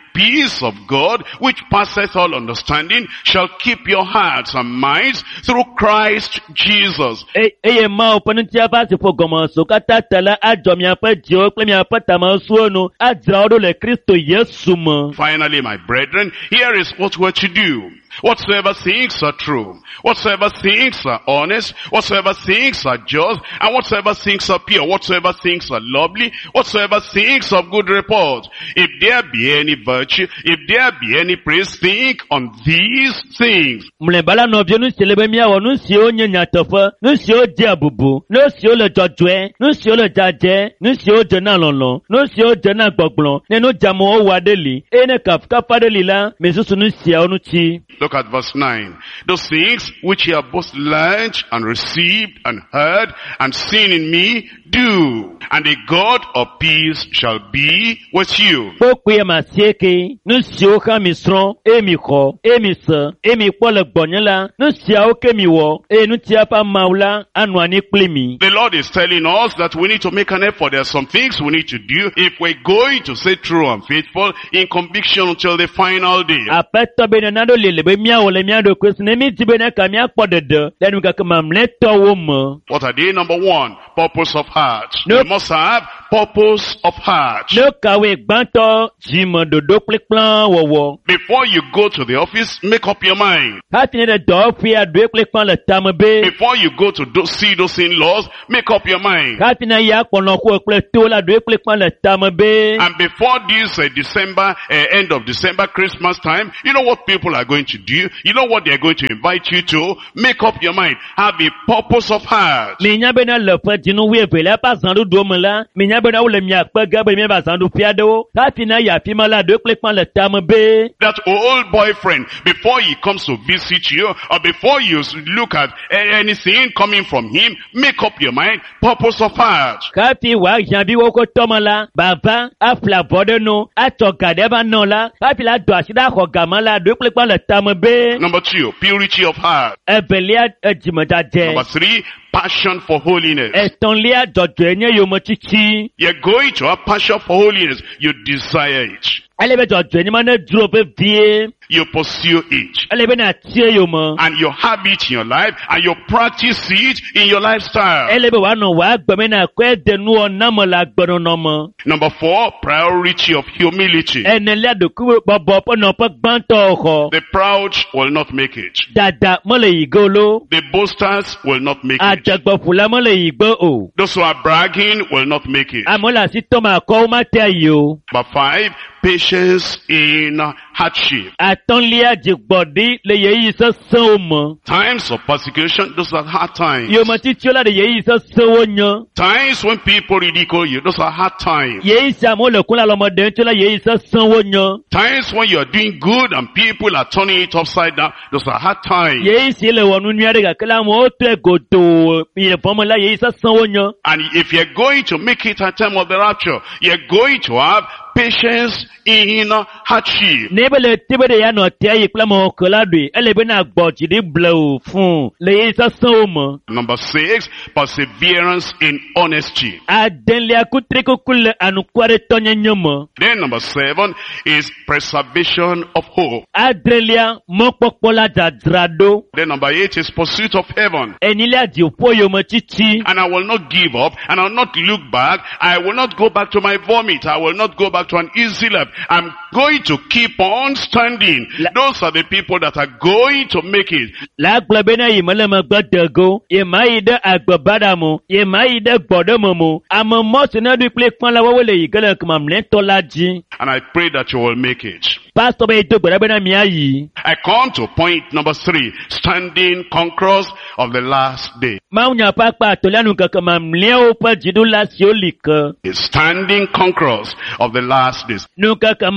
peace of God, which passeth all understanding, shall keep your hearts and minds through Christ Jesus. Eye ma opanu ti aba ti fo gomo so kata tala ajo mi apa jo pe mi apa ta ma su onu adra odo le Kristo Yesu mo. Finally, my brethren, here is what we're to do. Whatsoever things are true, whatsoever things are honest, whatsoever things are just, and whatsoever things are pure, whatsoever things are lovely, whatsoever things of good report, if there be any virtue, if there be any praise, think on these things. Mle bala no bi nu selebe mi awo nu si o nyanya tofa, nu si o je abubu, nu si o le jojwe, nu si o le jaje, nu si o je na lonlon, nu si o je na gbogbon, nenu jamo o wadeli, ene kaf kapadeli la, mesusu nu si a onu ti. Look at verse nine. Those things which ye have both learned and received and heard and seen in me, do, and the God of peace shall be with you. Pokwe ma sieke, nu si o ka mi sron, e mi ko, e mi se, e mi pole gbonyela, nu si a o ke mi wo, e nu ti apa maula, anwani plemi. The Lord is telling us that we need to make an effort. There are some things we need to do if we're going to stay true and faithful in conviction until the final day. Apeto benenado lele mia ole mia do kwesne mi tibena kamia podede lenu ka kamamle towo mo. What are they? Number one, purpose of heart. No. You must have purpose of heart. No kawe gbanto jimo dodo plan wowo. Before you go to the office, make up your mind. Hatine de do fi adu plan le tamabe. Before you go to do, see those in-laws, make up your mind. Hatine ya kono ko ple to la do plan le tamabe. And before this uh, December, uh, end of December, Christmas time, you know what people are going to do? You know what they are going to invite you to? Make up your mind. Have a purpose of heart. Minya bena le fa dinu we vele pa zandu do mala. Minya bena le mia pa gabe mi ba zandu piado. Hatina ya fi mala do plan le tamabe. That old boyfriend, before he comes to visit you, or before you look at anything coming from him, make up your mind. Purpose of heart. Kapi wa jambi woko tomala. Baba, afla bodeno, ato gadeba nola. Kapi la do asida ko gamala do plan le tamabe. Number two, purity of heart. Ebelia ejimadaje. Number three, passion for holiness. Etonlia dodwenye yomochichi. You're going to have passion for holiness. You desire it. Elebe dodwenye mane drobe vie. You pursue it. Elebe na tie yomo. And you have it in your life, and you practice it in your lifestyle. Elebe wano wa gbeme na kwe denu onamo la gbono nomo. Number four, priority of humility. Enele dokuwe bobo po nopo gbanto oko. The proud will not make it. Dada mole igolo. The boasters will not make it. Ajagbo fula mole igbo o. Those who are bragging will not make it. Amola si toma ko mate yo. Number five, patience in hardship. Atonlia jigbodi le yeyi so somo. Times of persecution, those are hard times. Yo mati chola de yeyi so sowonyo. Times when people ridicule you, those are hard times. Yeyi samo le kula lomode chola yeyi so sowonyo. Times when you are doing good and people are turning it upside down, those are hard times. Yeyi si le wonu nuare ga kala mo to goto ye pomola yeyi so sowonyo. And if you're going to make it at time of the rapture, you're going to have patience in hardship. Nebele tibede ya no tia yikla mo koladwe elebe na gboji di blow fun le yisa somo. Number six, perseverance in honesty. Adenle akutriko kule anukware tonyenyomo. Then number seven is preservation of hope. Adelia mopopola jadrado. Then number eight is pursuit of heaven. Enilia di upoyo mochichi. And I will not give up, and I will not look back. I will not go back to my vomit. I will not go back to an easy life. I'm going to keep on standing. La Those are the people that are going to make it. La glabena yimale magbadago, yemaide agbabadamo, yemaide gbodomomo, amamo na du play kwan la wole yigele kamamle tolaji. And I pray that you will make it. Pastor be to gbadabena miayi. I come to point number three, standing conquerors of the last day. Maunya papa tolanu kakamamle opa jidula siolika. Standing conquerors of the last days. In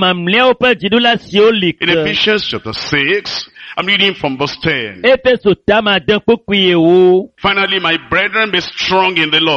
Ephesians chapter six, I'm reading from verse ten. Finally, my brethren, be strong in the Lord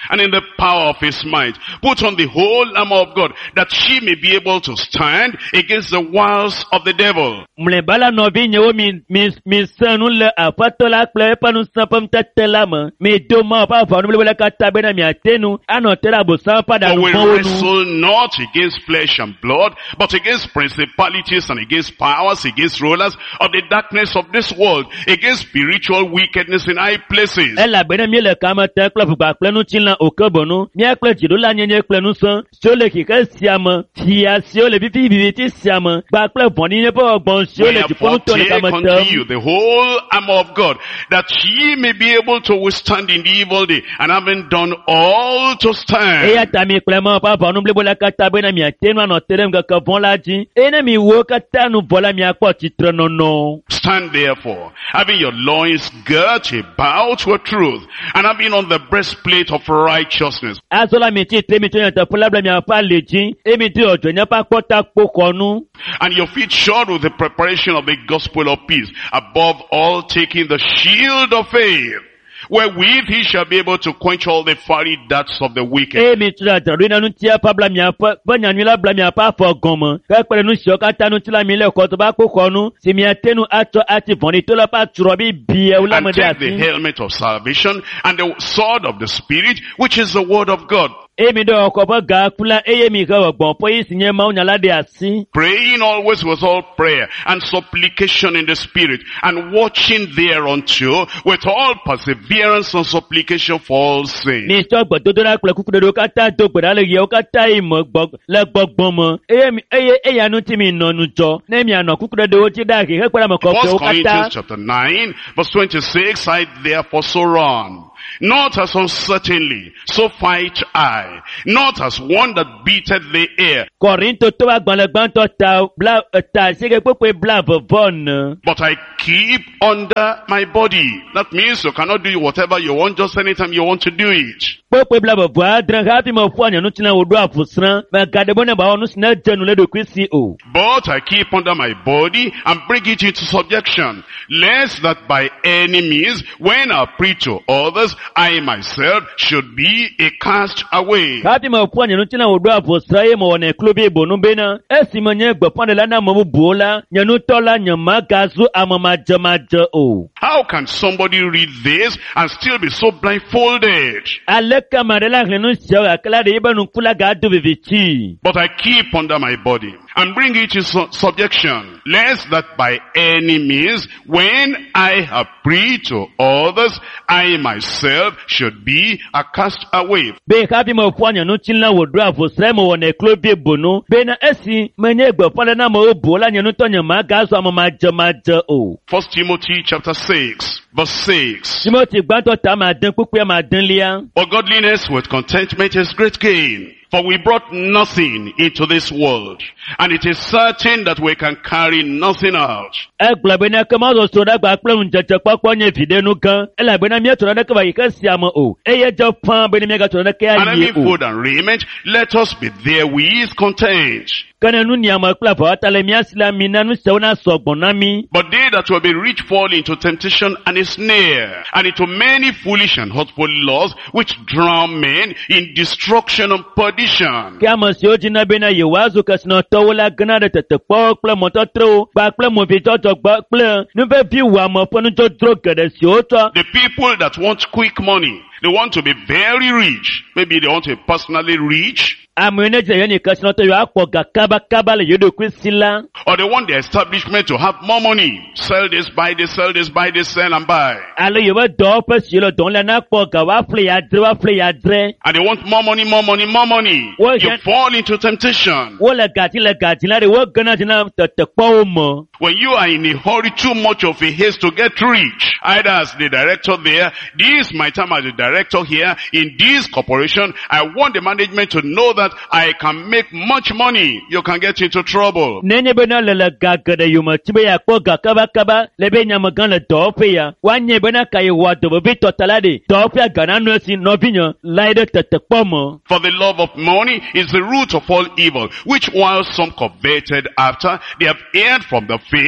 and in the power of his might. Put on the whole armor of God, that she may be able to stand against the wiles of the devil. Mlebala novi nyewo mi mi mi sanu le apatola kple panu sapam tetela me mi doma pa fa no le kata be na mi atenu anotela bo sampa da For we bonu. wrestle not against flesh and blood, but against principalities and against powers, against rulers of the darkness of this world, against spiritual wickedness in high places. Ela bena mi le kama te kple fugba kple nu chinla okobonu mi akple jidola nyenye kple nu so so le kike siama tia sio le bibi bibi ti siama ba kple boni ne po ogbon sio le Wherefore jiponu to le take kama unto te. you the whole armor of God, that ye may be able to withstand in the evil day, and having done all to stand. Eya tami klema pa pa nu ble bola kata bena mi atenu anotere mga ka bon la ji ene mi wo kata nu bola mi akpo titre no no. Stand therefore, having your loins girt about with truth, and having on the breastplate of righteousness. Azola mi ti te mi to yanta pola bla mi apa leji e mi ti ojo nya pa kota pokonu. And your feet shod with the preparation of the gospel of peace. Above all, taking the shield of faith, wherewith he shall be able to quench all the fiery darts of the wicked. E mi tura darina nu tia pa bla mi apa banya nyula bla mi apa fo gomo ka pere nu sio kata nu tila mi le ko to ba kokonu si mi atenu ato ati boni to la pa turo bi bie ula And me take the ati helmet of salvation and the sword of the Spirit, which is the word of God. e mi do ko ba ga kula e ye mi ka ogbon po yi sinye ma unyala de asi Praying always with all prayer and supplication in the Spirit, and watching thereunto with all perseverance and supplication for all saints. ni to gbo dodo la kule kuku dodo kata do gbara le ye o kata imo gbo le gbogbon mo e ye mi e ye e ya nu ti mi no nu jo ne mi ana kuku dodo o ti da ki he gbara mo ko First o Corinthians kata chapter nine, verse twenty-six, I therefore so run, not as uncertainly, so fight I, not as one that beateth the air, Korinto to wa gbon le gbon to ta bla ta se ke pope bla vovon. but I keep under my body. That means you cannot do whatever you want, just anytime you want to do it. Pope bla bo adran happy mo fu anya no tina odo afusran ma gade bona ba onu sina janu le do kwisi o. But I keep under my body and bring it into subjection, lest that by any means, when I preach to others, I myself should be a cast away. Happy mo fu anya no tina odo afusran e mo ne klubi bonu bena esi mo nye gbo pon de la na mo buola nyanu tola nyama gazu amama jamaja o. How can somebody read this and still be so blindfolded? Aleka marela renu sio akala de ibanu kula gadu vivichi. But I keep under my body and bring it to su- subjection, lest that by any means, when I have preached to others, I myself should be a cast away. Be happy mo fu anya no tina odo afusran mo ne klubi bonu bena esi menye gbo pon de na mo buola nyanu to nyama gazu amama jamaja o. First Timothy chapter six, verse six. Timothy gbanto ta ma den pupu ma den lia. For godliness with contentment is great gain. For we brought nothing into this world, and it is certain that we can carry nothing out. Eglabe na kama zo so da gba plum jeje papo nye fide nu kan. Elabe na mi to da ka ba yika siamo o. Eye je pan be ni mi ga to da ka And aye having o. food and raiment, let us be therewith content. Kana nu ni ama kla fa ta le mi asila mi na nu se na sogbon na mi. But they that will be rich fall into temptation and a snare, and into many foolish and hurtful laws, which drown men in destruction and perdition. Kama si o jina be na ye wazu ka sino to wala gna de tete po kle mo to tro ba kle mo fi to to gba kle nu be bi wa mo po nu to dro gede si o to. The people that want quick money, they want to be very rich. Maybe they want to be personally rich, Amene je ye ni ka sino to yo akpo ga kaba kaba le yodo kwisila. or they want the establishment to have more money. Sell this, buy this, sell this, buy this, sell and buy. Ale yo ba do pe si lo don la na akpo ga wa fle ya dre wa fle ya dre. And they want more money, more money, more money. Well, You yeah. fall into temptation. Wo le gati le gati la de wo gana jina tete po o mo. When you are in a hurry, too much of a haste to get rich, either as the director there, this is my time as the director here, in this corporation, I want the management to know that I can make much money. You can get into trouble. Nenye be na le le ga gede yo mo tibe ya akpo ga kaba kaba le be nya mo gan le do pe ya. Wa nye be na ka ye wa do be to tala de. Do pe ga na no si no binyo la de tete po mo. For the love of money is the root of all evil, which while some coveted after, they have erred from the faith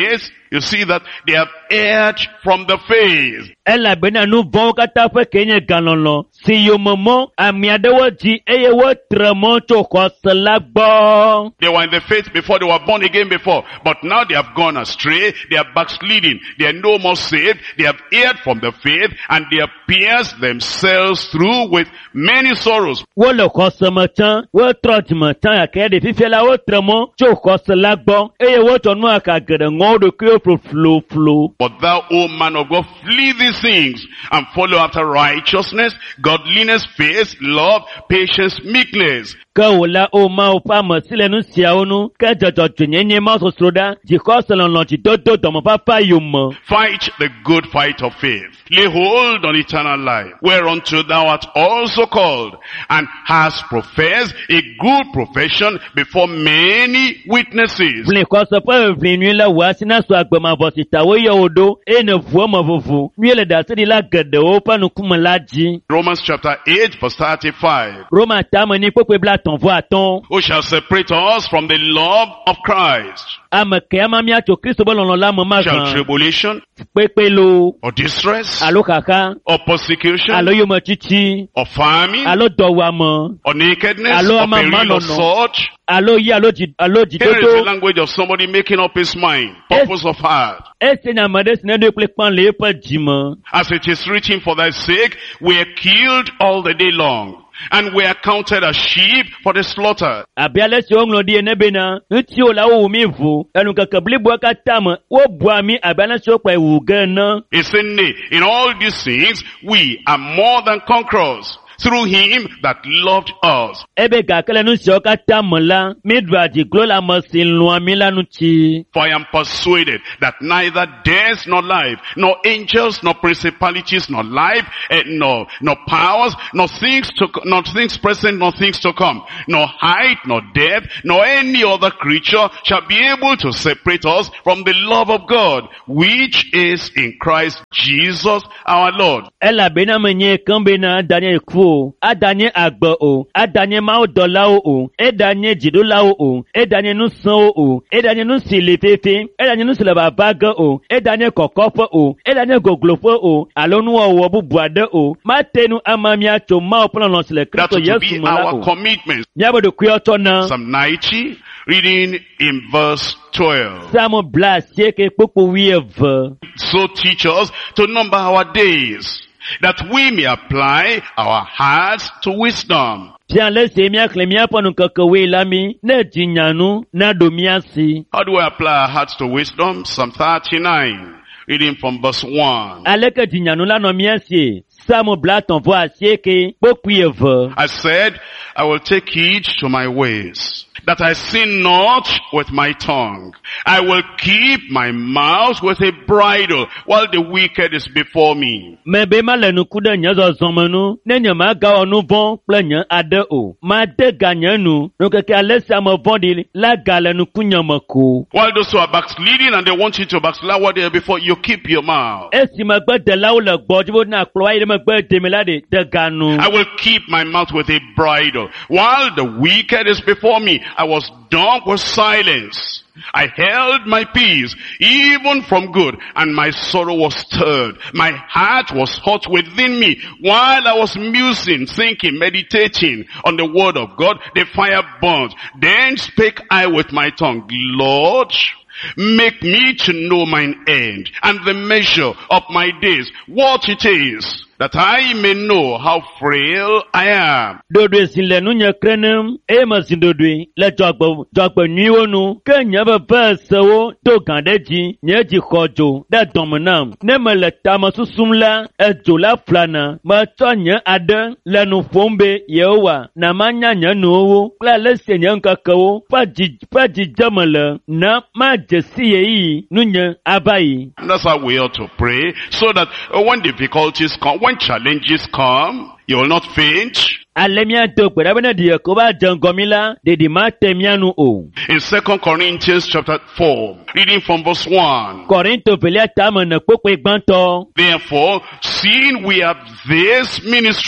You see that they have erred from the faith. Elabena nu vɔn katã ƒe kenye galɔlɔ si yomemɔ ame aɖewo dzi eye wotre mɔ tso xɔse la gbɔ. They were in the faith before, they were born again before, but now they have gone astray, they are backsliding, they are no more saved, they have erred from the faith, and they have pierced themselves through with many sorrows. Wole xɔse me tsã, wotrɔ dzime tsã gake ɖe fifia la wotre mɔ tso xɔse la gbɔ eye wotsɔ nu aka geɖe ŋɔ wo ɖokuiwo flofloflo. But thou, O man of God, flee these things and follow after righteousness, godliness, faith, love, patience, meekness. Ke wòla o Mawu ƒe ame si le nu siawo nu, ke dzɔdzɔdzɔnyenye ma sosro ɖa, dzixɔse lɔlɔ dzidodo dɔmefafa yome. Fight the good fight of faith. Lay hold on eternal life, whereunto thou art also called, and hast professed a good profession before many witnesses. Vli xɔse ƒe ʋli nyui le wò asi na so agbemavɔ si ta woyɔ wò ɖo, eye ne ʋuwo me vovo, nyui le ɖaseɖila geɖewo ƒe ŋkume la dzi. Romans chapter eight verse thirty-five. Roma tame ni kpekpe bla tɔn vɔ atɔn. Who shall separate us from the love of Christ? Ame ke ama mia tso Kristo be lɔlɔ la me ma Shall gan. tribulation, Kpekpe lo, or distress, alo xaxa, or persecution, alo yometsitsi, or famine, alo dɔwuame, or nakedness, Alo or ama peril of manono. sword? alo yi alo dzi alo Here is the dzidodo. language of somebody making up his mind, purpose of heart. Esi na ame ɖe si ne ɖo kple kpɔn le eƒe dzime. As it is written, for thy sake we are killed all the day long, and we are counted as sheep for the slaughter. Abe ale si woŋlɔ ɖi ene bena, ŋutsuwo la wowu mi vo, enukeke bliboa katã me, wobua mi abe ale si wokplɔe wu ge ene. He said, nay, in all these things we are more than conquerors through him that loved us. Ebe gake le nu siawo katã me la, mi ɖua dziglo le ame si lɔ̃a mi la ŋuti. For I am persuaded that neither death nor life, nor angels, nor principalities, nor life, eh, nor, nor powers, nor things to, nor things present, nor things to come, nor height, nor depth, nor any other creature shall be able to separate us from the love of God, which is in Christ Jesus our Lord. Elabena menye kan bena Daniel ku o, adanye agbe o, adanye mawo dɔlawo o, edanye dzidolawo o, edanye nusẽwo o, edanye nu si le fefe, edanye nu si le vava ge o, edanye kɔkɔƒe o, edanye gogloƒe o, alo nuwɔwɔ bubu aɖe o. Mate nu ama mia tso Mawu ƒe lɔlɔ̃ si le That Kristo will Yesu be me la our o. commitment. Míabe ɖokuiwo tsɔ na. Psalm ninety, reading in verse twelve. Samu bla asieke kpokpo wuieve. So teach us to number our days, that we may apply our hearts to wisdom. Fia le se míaxlẽ míaƒe nukekewoe la mi, ne dzinyanu na ɖo mía si. How do we apply our hearts to wisdom? Psalm thirty-nine, reading from verse one. Aleke dzinyanu la nɔ mía sie. Samu bla tɔn vɔ asieke kpokpui eve. I said, I will take heed to my ways, that I sin not with my tongue. I will keep my mouth with a bridle, while the wicked is before me. Mebe ma le nuku ɖe nye zɔzɔ me nu, ne nye magawɔ nu vɔ̃ kple nye aɖe o. Made ga nye nu, nukeke ale si ame vɔ̃ɖi la ga le nuku nye me ko. While those who are backsliding and they want you to backslide what they are before, you keep your mouth. Esi megbedelawo le gbɔ dzi bo na kplɔ wa yi ɖe megbe deme la ɖe de ga nu. I will keep my mouth with a bridle, while the wicked is before me. I was dumb with silence. I held my peace, even from good, and my sorrow was stirred. My heart was hot within me, while I was musing, thinking, meditating on the word of God. The fire burnt. Then spake I with my tongue, Lord, make me to know mine end, and the measure of my days, what it is, that I may know how frail I am. Dodoe si le nu nye krenem, eye me si dodoe le dzɔgbe dzɔgbe nyuiwo nu, ke nye veve sewo do gã ɖe dzi, nye dzi xɔ dzo ɖe dɔme nam. Ne mele tame susum la, edzo la flana, metsɔ nye aɖe le nu ƒom be Yehowa, na manya nye nuwo kple ale si nye ŋkekewo ƒe dzi ƒe dzidzeme le, na madze si yeyi nu nye ava yi. And that's how we ought to pray, so that uh, when difficulties come, when challenges come, you will not faint. Ale míado gbe ɖa be ne ɖi ko va dze ŋgɔ mi la, ɖeɖi mate mía nu o. In Second Corinthians chapter four, reading from verse one. Korinto velia tame ne kpokpe gbãtɔ. Therefore, seeing we have this ministry,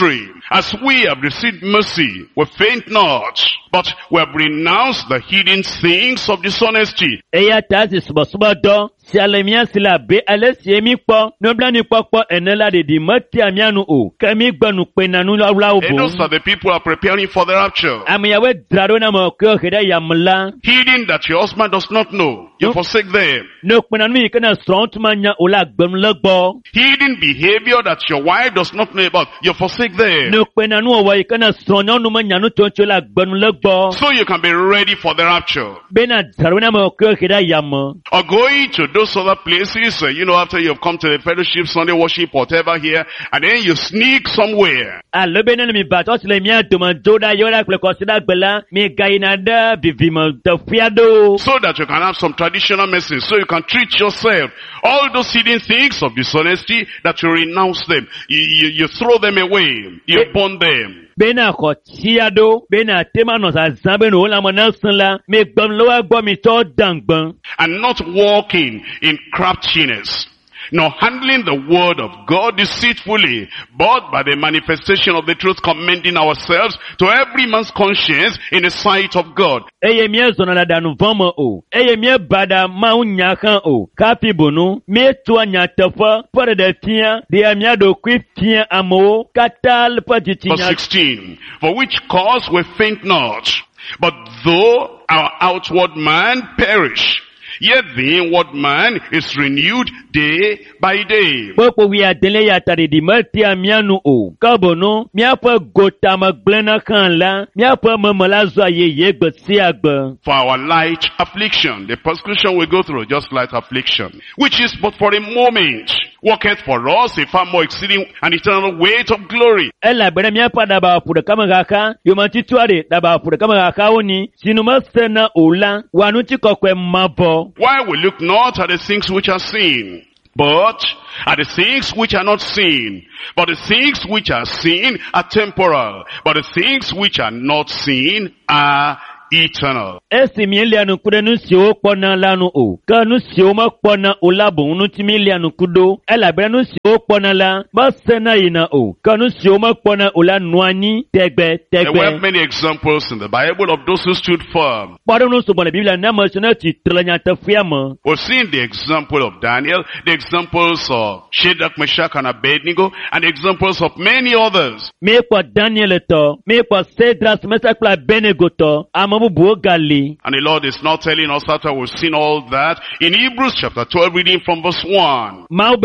As we have received mercy, we faint not, but we have renounced the hidden things of dishonesty. Eya tazi suba suba do, si alemia sila be ale si emi po, nobla ni po po enela de di mati amianu o, kami gbanu penanu la ula ubo. And those are the people who are preparing for the rapture. Amiyawe drado na mo kyo heda yamla. Hidden that your husband does not know, you forsake them. No penanu mi kana strong manya ula gbanu lagbo. Hidden behavior that your wife does not know about, you forsake them. No penanu o wa kana strong no manya no toncho la gbanu lagbo. So you can be ready for the rapture. Bena drado na mo kyo heda yamma. Or going to those other places, uh, you know, after you have come to the fellowship, Sunday worship, whatever here, and then you sneak somewhere. Alo bena mi bato sile mi atoma joda yola kule kosida gbela mi gainada bivimo tefiado. So that you can have some traditional medicine, so you can treat yourself. All those hidden things of dishonesty, that you renounce them, you, you, you throw them away, you burn them. Bena ko tiado, bena tema no sa zambe no la mona sanla, me gbam lo wa gbo mi to dangban. And not walking in craftiness, nor handling the word of God deceitfully, but by the manifestation of the truth, commending ourselves to every man's conscience in the sight of God. Eye mi zona la danu vama o. Eye mi bada ma unya kan o. Kapi bonu, me to anya tefa, pare de tia, de amia do kwi tia amo, katal pa Verse sixteen, for which cause we faint not, but though our outward man perish, yet the inward man is renewed day by day. Popo wi adele ya tari di mati amianu o. Kabono, mi apa gota magblena kan la, mi apa mamala zwa ye ye gbesi agba. For our light affliction, the persecution we go through, just light affliction, which is but for a moment, worketh for us a far more exceeding and eternal weight of glory. Ela bere mi apa daba pude kama gaka, yomanti tuare daba pude kama gaka oni, sinuma sena ola, wanuti kokwe mabo. Why we look not at the things which are seen, but at the things which are not seen. But the things which are seen are temporal, but the things which are not seen are eternal. Esi milianu kude nu siwo pona lanu o. Ka nu siwo ma pona o labo nu ti milianu kudo. Ela bere nu siwo pona la. Ba sena ina o. Ka nu siwo ma pona o la nuani tegbe tegbe. There were many examples in the Bible of those who stood firm. Pardon nu so bona Biblia na mo sona ti tranya ta fiama. We've seen the example of Daniel, the examples of Shadrach, Meshach, and Abednego, and the examples of many others. Me kwa Daniel to. Me kwa Shadrach, Meshach, and Abednego to. Ama and the Lord is not telling us after we've seen all that in Hebrews chapter twelve, reading from verse one.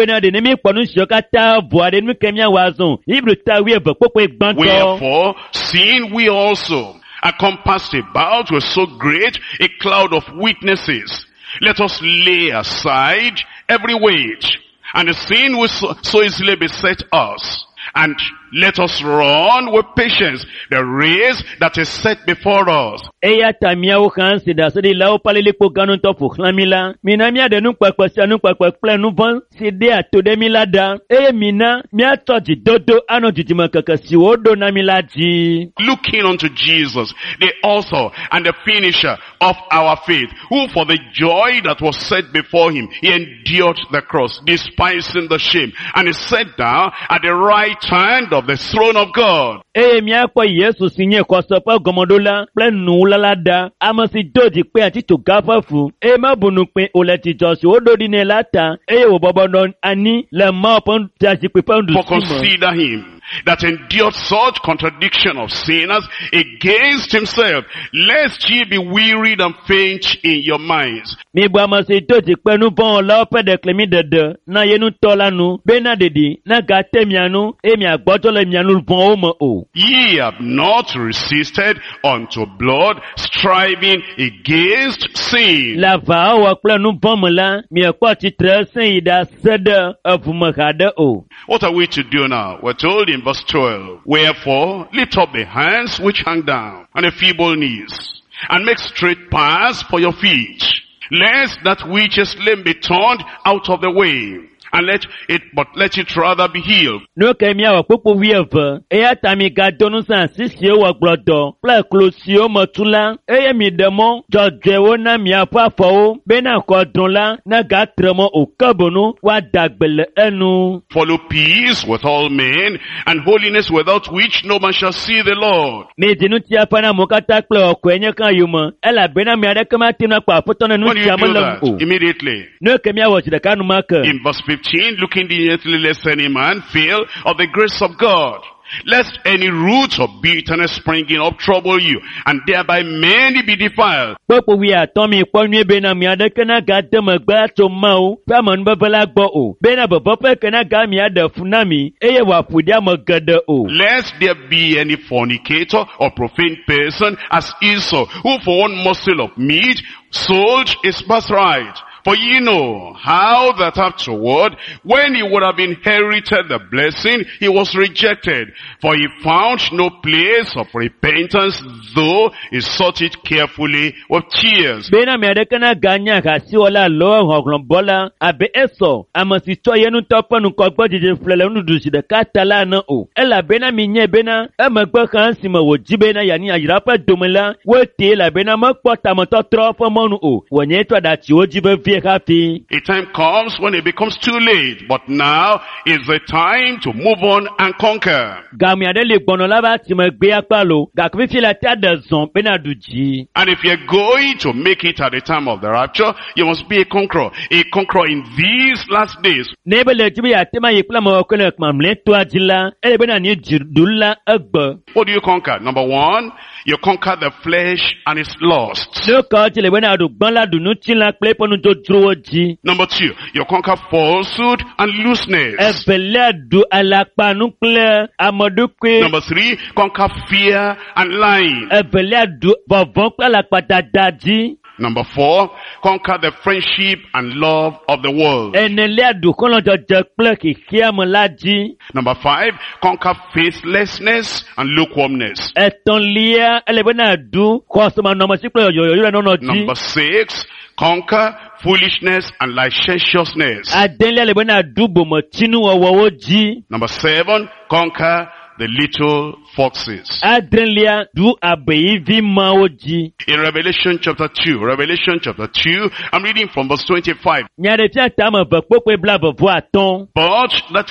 Wherefore, seeing we also are compassed about with so great a cloud of witnesses, let us lay aside every weight and the sin which so, so easily beset us, and let us run with patience the race that is set before us. Eya tamia o kan si da sedi la o palele po ganu to fu khlamila. Mina mia de nu papa sia nu papa plan nu van si de ato de milada. E mina mia to ji dodo ano jijima kaka si odo na milaji. Looking unto Jesus, the author and the finisher of our faith, who for the joy that was set before him, he endured the cross, despising the shame, and he sat down at the right hand of the throne of God. E mia kwa Yesu sinye kwa sopa gomodola plan nu lalada amasi doji pe ati to gafafu e ma bunu pe oleti josi odo dine lata e wo bobodon ani le ma pon taji pe pandu. For consider him that endured such contradiction of sinners against himself, lest ye be wearied and faint in your minds. Mi bwa masi doji pe nu bon la pe de klemi dede na yenu tolanu bena dedi na gate mianu e mi agboto le mianu bon o mo o. Ye have not resisted unto blood, striving against sin. La va wa planu bomla mi akwa ti tresen ida sede avumagade o. What are we to do now? We're told in verse twelve, wherefore lift up the hands which hang down and the feeble knees, and make straight paths for your feet, lest that which is lame be turned out of the way, and let it, but let it rather be healed. No kemi awa popo wieve. Eya tami gadonu san sisi wa glodo. Pla klosio motula. Eya mi demo. Jodjewo na mi apa fo. Bena kodonla. Na gatremo o kabonu. Wa dagbele enu. Follow peace with all men, and holiness without which no man shall see the Lord. Me dinuti apa na mokata klo kwenye kan yuma. Ela bena mi adeke ma tina kwa potona nu When you do tiamala that, immediately, no kemi awa chidakanu maka. in verse fifteen, looking diligently lest any man fail of the grace of God, lest any root of bitterness springing up trouble you, and thereby many be defiled. Popo wia tomi kwenye bena mi adeke na gade magba to mau. Pama nbabala gbo o. Bena babope kena ga mi ade funami. Eye wafudia magade o. Lest there be any fornicator or profane person as Esau, who for one morsel of meat sold his birthright. For ye know how that afterward, when he would have inherited the blessing, he was rejected. For he found no place of repentance, though he sought it carefully with tears. Bena mi adeke na ganya kasi wala lo honglon bola. Abe eso. Amasi to yenu topa nu kogbo jije flele nu dusi de katala na o. Ela bena mi nye bena. Ema gbe kan si ma wo jibe na yani ajirapa domela. Wo te la bena ma kpota mo to trofo monu o. Wonye to da ti wo jibe vie kafi. A time comes when it becomes too late, but now is the time to move on and conquer. Gami adele gbono laba ti mo gbe apalo. Gakvi fi la ta de zon bena duji. And if you're going to make it at the time of the rapture, you must be a conqueror. A conqueror in these last days. Nebe le jibe ya tema yekla mo kole kmamle to ajila. Ele bena ni jidulla agba. What do you conquer? Number one, you conquer the flesh and its lust. No ka jile bena du gbanla du nu tin la ple ponu to dro ji. Number two, you conquer falsehood and looseness. Ebele du alapa nu ple amodukwe. Number three, conquer fear and lying. Ebele du bovon ple alapa dadaji. Number four, conquer the friendship and love of the world. Enele du kono jojo ple ki kiam laji. Number five, conquer faithlessness and lukewarmness. Eton lia ele bena du kosoma no mo si ple yo yo no no ji. Number six, conquer foolishness and licentiousness. Adenle ele bena du bomo tinu owo ji. Number seven, conquer the little foxes. Adenle du abeyivi maoji. In Revelation chapter two, Revelation chapter two, I'm reading from verse twenty-five. Nyare ti atama bakpokwe bla bovo aton. But that